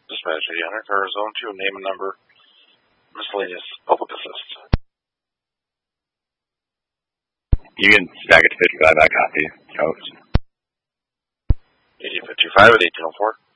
Dispatch 800, car zone 2, name and number, miscellaneous public assist. You can stack it to 55 by copy. Coach. 8055 at 1804.